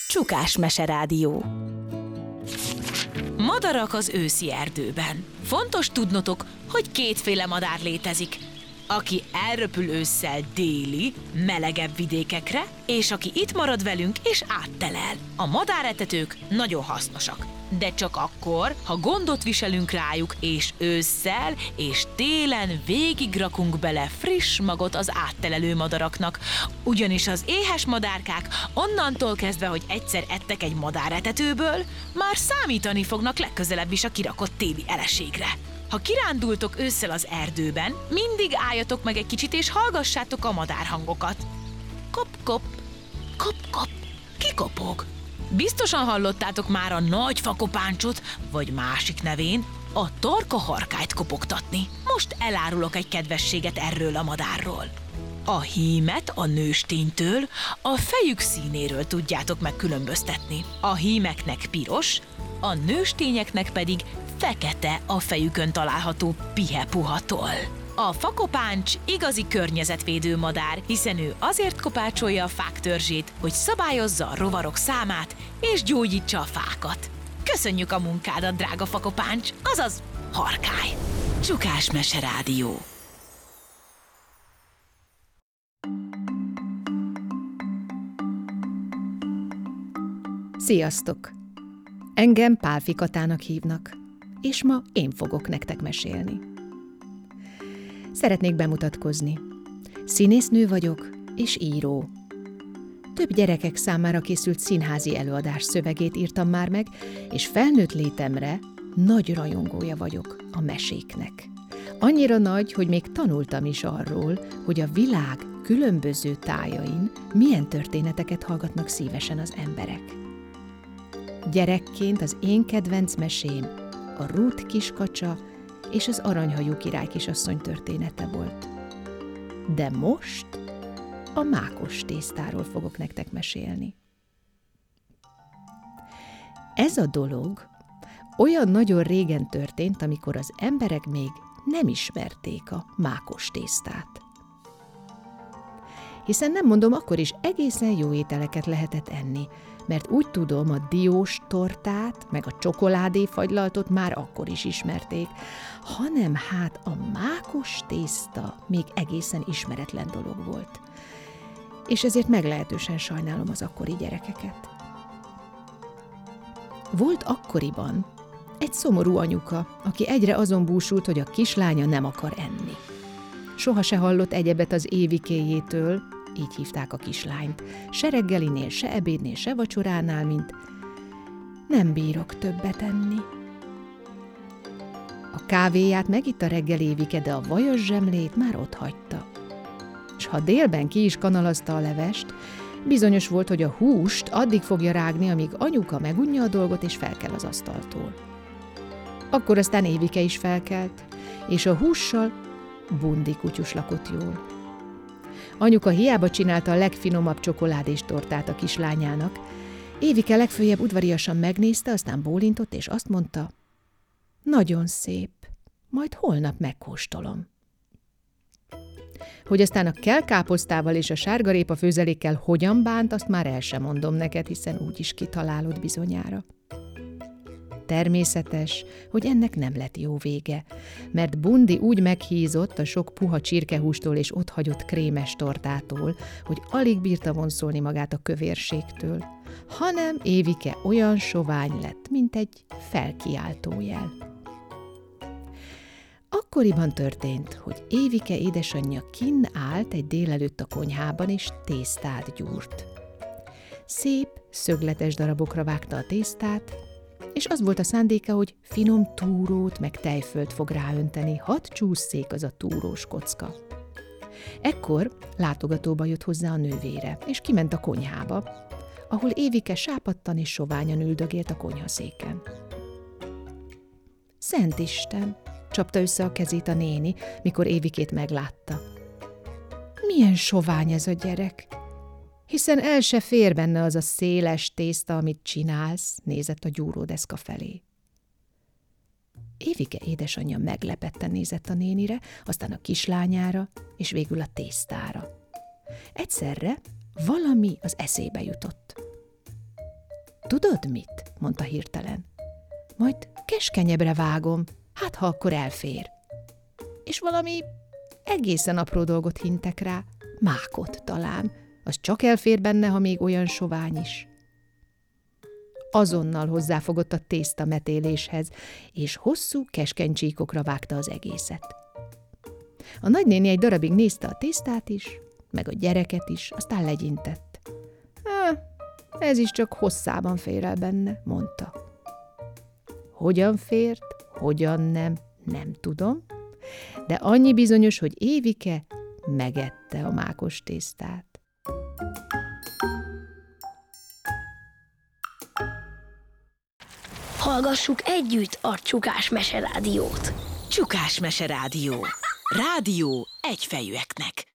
Csukás Meserádió. Madarak az őszi erdőben. Fontos tudnotok, hogy kétféle madár létezik. Aki elröpül ősszel déli, melegebb vidékekre, és aki itt marad velünk és áttelel. A madáretetők nagyon hasznosak. De csak akkor, ha gondot viselünk rájuk, és ősszel és télen végig rakunk bele friss magot az áttelelő madaraknak. Ugyanis az éhes madárkák onnantól kezdve, hogy egyszer ettek egy madáretetőből, már számítani fognak legközelebb is a kirakott téli eleségre. Ha kirándultok ősszel az erdőben, mindig álljatok meg egy kicsit és hallgassátok a madárhangokat. Kop-kop, kop-kop, ki kopog? Biztosan hallottátok már a nagy fakopáncsot, vagy másik nevén a tarkaharkályt kopogtatni. Most elárulok egy kedvességet erről a madárról. A hímet a nősténytől, a fejük színéről tudjátok megkülönböztetni. A hímeknek piros, a nőstényeknek pedig fekete a fejükön található pihepuhatól. A fakopáncs igazi környezetvédő madár, hiszen ő azért kopácsolja a fák törzsét, hogy szabályozza a rovarok számát és gyógyítsa a fákat. Köszönjük a munkádat, drága fakopáncs, azaz harkály! Csukás Meserádió. Sziasztok! Engem Pálfi Katának hívnak, és ma én fogok nektek mesélni. Szeretnék bemutatkozni. Színésznő vagyok, és író. Több gyerekek számára készült színházi előadás szövegét írtam már meg, és felnőtt létemre nagy rajongója vagyok a meséknek. Annyira nagy, hogy még tanultam is arról, hogy a világ különböző tájain milyen történeteket hallgatnak szívesen az emberek. Gyerekként az én kedvenc mesém a Rút kiskacsa és az aranyhajú király kisasszony története volt. De most a mákos tésztáról fogok nektek mesélni. Ez a dolog olyan nagyon régen történt, amikor az emberek még nem ismerték a mákos tésztát. Hiszen nem mondom, akkor is egészen jó ételeket lehetett enni, mert úgy tudom, a diós tortát, meg a csokoládéfagylaltot már akkor is ismerték, hanem hát a mákos tészta még egészen ismeretlen dolog volt. És ezért meglehetősen sajnálom az akkori gyerekeket. Volt akkoriban egy szomorú anyuka, aki egyre azon búsult, hogy a kislánya nem akar enni. Soha se hallott egyebet az Évikéjétől, így hívták a kislányt, se reggelinél, se ebédnél, se vacsoránál, mint nem bírok többet enni. A kávéját megitta reggel Évike, de a vajas zsemlét már ott hagyta. És ha délben ki is kanalazta a levest, bizonyos volt, hogy a húst addig fogja rágni, amíg anyuka megunja a dolgot és felkel az asztaltól. Akkor aztán Évike is felkelt, és a hússal Bundi kutyus lakott jól. Anyuka hiába csinálta a legfinomabb csokoládés tortát a kislányának. Évike legföljebb udvariasan megnézte, aztán bólintott, és azt mondta, nagyon szép, majd holnap megkóstolom. Hogy aztán a kelkáposztával és a sárgarépa főzelékkel hogyan bánt, azt már el sem mondom neked, hiszen úgyis kitalálod bizonyára. Természetes, hogy ennek nem lett jó vége, mert Bundi úgy meghízott a sok puha csirkehústól és otthagyott krémes tortától, hogy alig bírta vonszolni magát a kövérségtől, hanem Évike olyan sovány lett, mint egy felkiáltójel. Akkoriban történt, hogy Évike édesanyja kinn állt egy délelőtt a konyhában, és tésztát gyúrt. Szép, szögletes darabokra vágta a tésztát, és az volt a szándéka, hogy finom túrót meg tejfölt fog ráönteni, hadd csússzék az a túrós kocka. Ekkor látogatóba jött hozzá a nővére, és kiment a konyhába, ahol Évike sápadtan és soványan üldögélt a konyhaszéken. Szent Isten! Csapta össze a kezét a néni, mikor Évikét meglátta. Milyen sovány ez a gyerek! Hiszen el se fér benne az a széles tészta, amit csinálsz, nézett a gyúródeszka felé. Évike édesanyja meglepetten nézett a nénire, aztán a kislányára, és végül a tésztára. Egyszerre valami az eszébe jutott. Tudod mit? Mondta hirtelen. Majd keskenyebbre vágom, hát ha akkor elfér. És valami egészen apró dolgot hintek rá, mákot talán, az csak elfér benne, ha még olyan sovány is. Azonnal hozzáfogott a tészta metéléshez, és hosszú, keskeny csíkokra vágta az egészet. A nagynéni egy darabig nézte a tésztát is, meg a gyereket is, aztán legyintett. Ez is csak hosszában fér el benne, mondta. Hogyan fért, hogyan nem tudom, de annyi bizonyos, hogy Évike megette a mákos tésztát. Hallgassuk együtt a Csukás Mese Rádiót. Csukás Mese Rádió. Rádió egyfejűeknek.